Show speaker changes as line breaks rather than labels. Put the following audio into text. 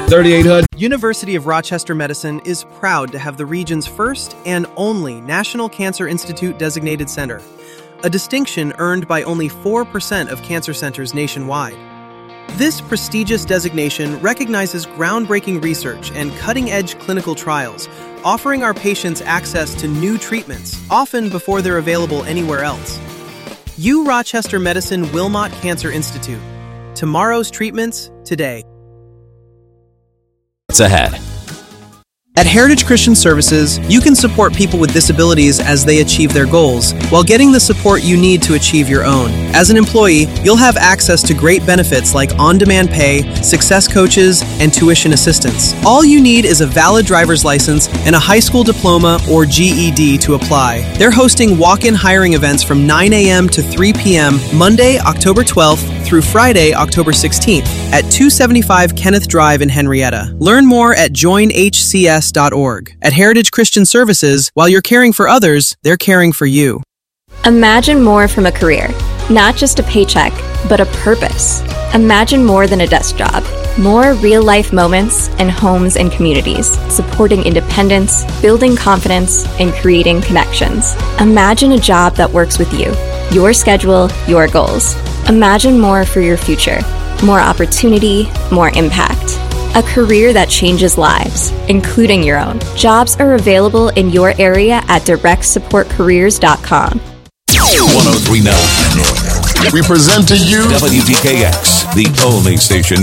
3800.
University of Rochester Medicine is proud to have the region's first and only National Cancer Institute designated center, a distinction earned by only 4% of cancer centers nationwide. This prestigious designation recognizes groundbreaking research and cutting-edge clinical trials, offering our patients access to new treatments, often before they're available anywhere else. U Rochester Medicine Wilmot Cancer Institute. Tomorrow's treatments today.
What's ahead?
At Heritage Christian Services, you can support people with disabilities as they achieve their goals, while getting the support you need to achieve your own. As an employee, you'll have access to great benefits like on-demand pay, success coaches, and tuition assistance. All you need is a valid driver's license and a high school diploma or GED to apply. They're hosting walk-in hiring events from 9 a.m. to 3 p.m. Monday, October 12th through Friday, October 16th at 275 Kenneth Drive in Henrietta. Learn more at joinhcs.org. At Heritage Christian Services, while you're caring for others, they're caring for you.
Imagine more from a career, not just a paycheck, but a purpose. Imagine more than a desk job, more real-life moments and homes and communities, supporting independence, building confidence, and creating connections. Imagine a job that works with you, your schedule, your goals. Imagine more for your future, more opportunity, more impact. A career that changes lives, including your own. Jobs are available in your area at directsupportcareers.com.
1039.
We present to you
WDKX, the only station